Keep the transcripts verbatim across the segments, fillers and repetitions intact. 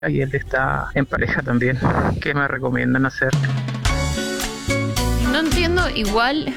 y él está en pareja también. ¿Qué me recomiendan hacer? No entiendo igual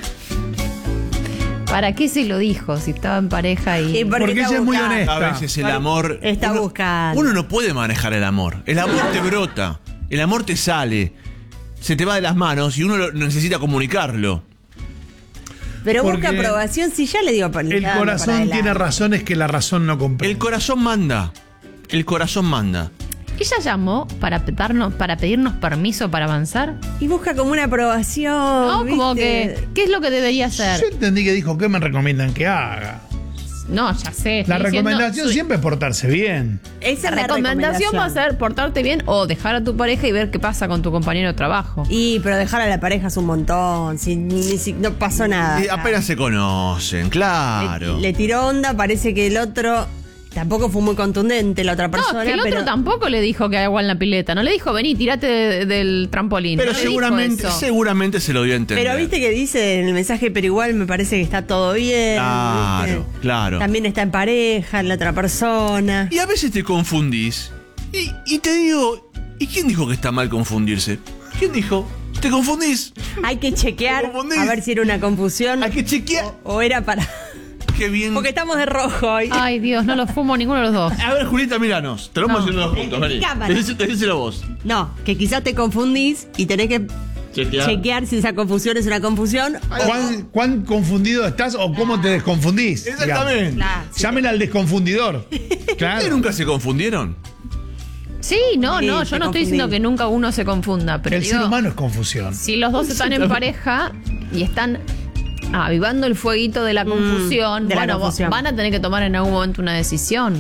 para qué se lo dijo si estaba en pareja y... Y porque ella es muy honesta. A veces el amor... Está uno, buscando. Uno no puede manejar el amor. El amor te brota. El amor te sale. Se te va de las manos y uno lo, necesita comunicarlo. Pero Porque busca aprobación si ya le dio por El corazón tiene razones que la razón no comprende. El corazón manda. El corazón manda. Ella llamó para pedirnos, para pedirnos permiso para avanzar. Y busca como una aprobación. No, ¿viste? como que, ¿qué es lo que debería hacer? Yo entendí que dijo, ¿qué me recomiendan que haga? No, ya sé. La estoy recomendación diciendo, siempre es portarse bien. Esa La es recomendación va a ser portarte bien o dejar a tu pareja y ver qué pasa con tu compañero de trabajo. Y, pero dejar a la pareja es un montón. Si, ni, si, no pasó nada. Y apenas se conocen, claro. Le, le tiró onda, parece que el otro tampoco fue muy contundente, la otra No, persona. es que el otro pero tampoco le dijo que haga agua en la pileta. No le dijo, vení, tirate de- del trampolín. Pero No le dijo seguramente, eso. seguramente se lo dio a entender. Pero viste que dice en el mensaje, pero igual me parece que está todo bien. Claro, ¿viste? claro. También está en pareja, la otra persona. Y a veces te confundís. Y, y te digo, ¿y quién dijo que está mal confundirse? ¿Quién dijo? ¿Te confundís? Hay que chequear ¿Te confundís? a ver si era una confusión Hay que chequear. o era para... Qué bien. Porque estamos de rojo hoy. Ay, Dios, no lo fumo ninguno de los dos. A ver, Julieta, míranos. Te lo vamos No. haciendo los juntos, vení. Cámara. Decí- Decíselo vos. No, que quizás te confundís y tenés que Chequear. chequear si esa confusión es una confusión. ¿Cuán, cuán confundido estás o cómo te desconfundís? Exactamente. digamos. Claro, sí. Llamen al desconfundidor. ¿Ustedes Claro. nunca se confundieron? Sí, no, Sí, no, te yo no estoy diciendo confundí. que nunca uno se confunda, pero El digo, ser humano es confusión. si los dos están en pareja y están avivando el fueguito de la confusión, de la bueno, confusión. van a tener que tomar en algún momento una decisión.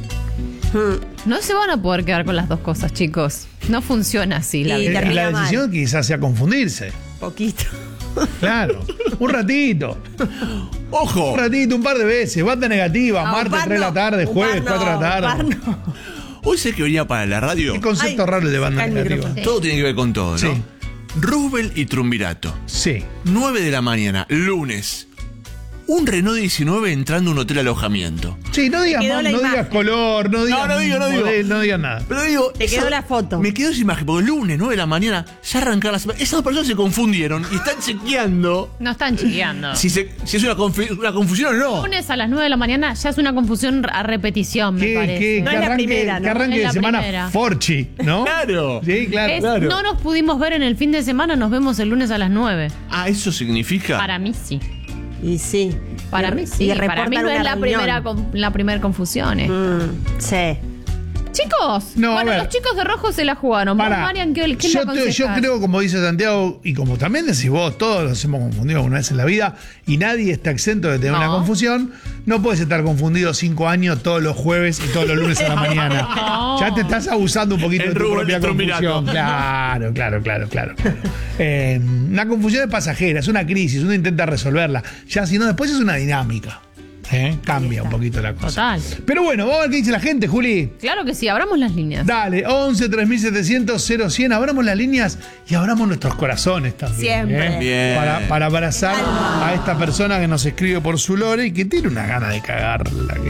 No se van a poder quedar con las dos cosas, chicos. No funciona así la Y vida. Eh, termina la mal. decisión quizás sea confundirse. Poquito. Claro. Un ratito. ¡Ojo! Un ratito, un par de veces. Bata negativa, No, martes, un par tres de la no. tarde, Un jueves, par no, cuatro de la tarde. un par no. Hoy sé que venía para la radio. Qué concepto Ay, raro el de banda acá el negativa. micrófono. Todo tiene que ver con todo, ¿no? Sí. Rubel y Trumbirato. Sí. nueve de la mañana, lunes. Un Renault diecinueve entrando a un hotel alojamiento. Sí, no digas, quedó mam, la no imagen. digas color, no digas no digo, no digo. modelo, no digas nada. Pero digo. Te quedó la foto. Me quedó esa imagen, porque el lunes, nueve de la mañana, ya arrancaron las. Esas dos personas se confundieron y están chequeando No están chequeando. si, se, si es una, confi- una confusión o no. Lunes a las nueve de la mañana ya es una confusión a repetición, me Que, parece. que, No que es la arranque, primera, ¿no? que arranque Es de la semana primera. Forchi, ¿no? Claro. Sí, claro. Es, claro. No nos pudimos ver en el fin de semana, nos vemos el lunes a las nueve. Ah, eso significa. Para mí sí. Y sí. Para Y- mí y sí. Para reportan mí no es una la reunión. primera, con- la primera confusión. eh. Mm, sí. Chicos, No, a bueno, ver. los chicos de rojo se la jugaron. Vos, Pará. Marian, ¿qué, qué le yo, te- yo aconsejás? creo, como dice Santiago, y como también decís vos, todos nos hemos confundido alguna vez en la vida, y nadie está exento de tener No. una confusión. No puedes estar confundido cinco años todos los jueves y todos los lunes a la mañana. No. Ya te estás abusando un poquito El de tu Rubén propia está confusión. mirando. Claro, claro, claro, claro. Eh, una confusión es pasajera, es una crisis, uno intenta resolverla. Ya si no, después es una dinámica. ¿Eh? Cambia un poquito la cosa. Total. Pero bueno, vamos a ver qué dice la gente, Juli. Claro que sí, abramos las líneas. Dale, once, tres mil setecientos, cero cien. Abramos las líneas y abramos nuestros corazones también. Siempre. ¿eh? Bien. Para, para abrazar a esta persona que nos escribe por su lore y que tiene una gana de cagarla. que-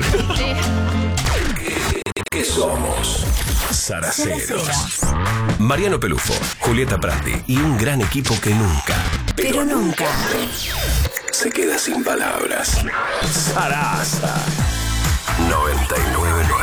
Sí. ¿Qué somos? Zaraceros. Mariano Pelufo, Julieta Prandi y un gran equipo que nunca, pero nunca, se queda sin palabras. Sarasa noventa y nueve.